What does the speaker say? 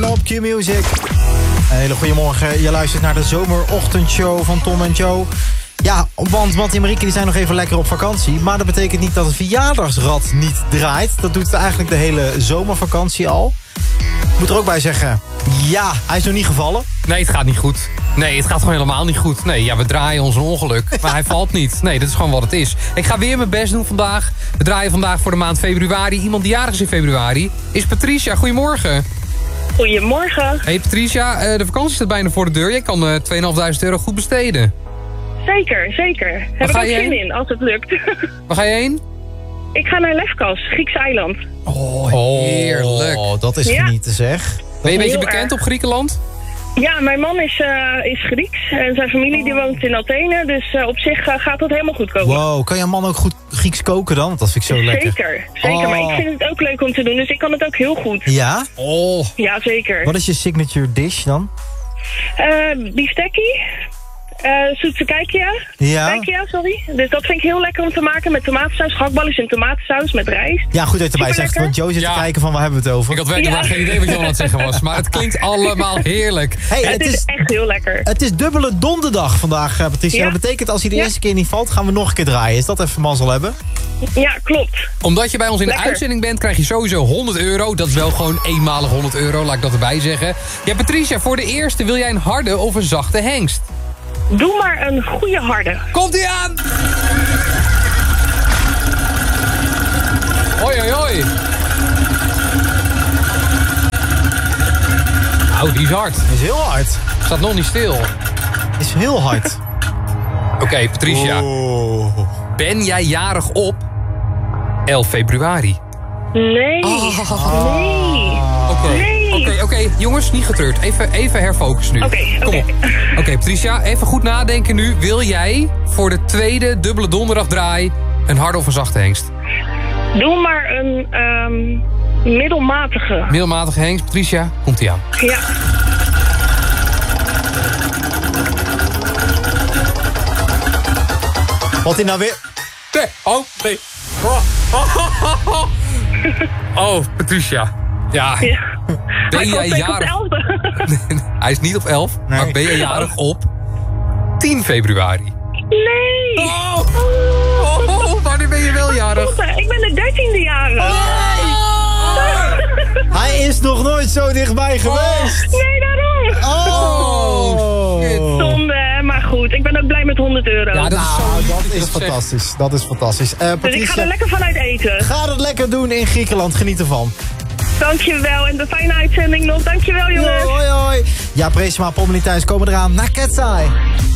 One op Q-Music. Een hele goede morgen. Je luistert naar de zomerochtendshow van Tom en Joe. Ja, want Mattie en Marieke die zijn nog even lekker op vakantie. Maar dat betekent niet dat het verjaardagsrad niet draait. Dat doet eigenlijk de hele zomervakantie al. Ik moet er ook bij zeggen, ja, hij is nog niet gevallen. Nee, het gaat niet goed. Nee, het gaat gewoon helemaal niet goed. Nee, ja, we draaien ons een ongeluk. Maar hij valt niet. Nee, dat is gewoon wat het is. Ik ga weer mijn best doen vandaag. We draaien vandaag voor de maand februari. Iemand die jarig is in februari is Patricia. Goedemorgen. Goedemorgen. Hey Patricia, de vakantie staat bijna voor de deur. Jij kan €2.500 goed besteden. Zeker, zeker. Heb ik ook zin in, als het lukt. Waar ga je heen? Ik ga naar Lefkas, Grieks eiland. Oh, heerlijk. Oh, dat is genieten zeg. Ben je een beetje Heel bekend erg. op Griekenland? Ja, mijn man is Grieks en zijn familie die woont in Athene. Dus op zich gaat dat helemaal goed komen. Wow, kan jouw man ook goed Grieks koken dan? Want dat vind ik zo lekker. Zeker. Maar ik vind het ook leuk om te doen, dus ik kan het ook heel goed. Ja? Oh. Ja, zeker. Wat is je signature dish dan? Biftekkie. Zoetse kijkia. Ja? Kijkia, sorry. Dus dat vind ik heel lekker om te maken met tomatensaus. Gehaktballetjes in tomatensaus met rijst. Ja, goed dat je erbij zegt, Superlekker. want Joe zit te Ja. kijken van waar hebben we het over. Ik had werkelijk maar geen idee wat je aan het zeggen was. Maar het klinkt allemaal heerlijk. Hey, Het is echt heel lekker. Het is dubbele donderdag vandaag, Patricia. Ja. Dat betekent als hij de Ja. eerste keer niet valt, gaan we nog een keer draaien. Is dat even mazzel hebben? Ja, klopt. Omdat je bij ons in de Lekker. uitzending bent, krijg je sowieso €100. Dat is wel gewoon eenmalig €100, laat ik dat erbij zeggen. Ja, Patricia, voor de eerste wil jij een harde of een zachte hengst? Doe maar een goede harde. Komt-ie aan! Hoi, hoi, hoi. Nou, die is hard. Is heel hard. Staat nog niet stil. Is heel hard. Oké, Patricia. Oh. Ben jij jarig op 11 februari? Nee. Nee. Oké, jongens, niet getreurd. Even herfocus nu. Oké. Kom op. Oké, Patricia, even goed nadenken nu. Wil jij voor de tweede dubbele donderdag draai een harde of een zachte hengst? Doe maar een middelmatige. Middelmatige hengst, Patricia, komt-ie aan. Ja. Wat hij nou weer... Nee, nee. Oh, Patricia. Ja, Ja. ben jij Hij komt jarig? op de 11e. Hij is niet op 11, Nee. maar ben jij jarig op 10 februari? Nee. Wanneer ben je wel jarig? Ik ben de 13e jarig. Hij is nog nooit zo dichtbij geweest. Nee, daarom. Oh. shit. Zonde, hè, maar goed. Ik ben ook blij met €100. Ja, dat is zo Nou, lief dat je is zegt. fantastisch. Dat is fantastisch. Dus ik ga Patricia, er lekker van uit eten. ga het lekker doen in Griekenland. Geniet ervan. Dankjewel en de fijne uitzending nog. Dankjewel, jongens. Hoi, hoi. Ja, Presema, Pommelien thuis komen eraan naar Ketsai.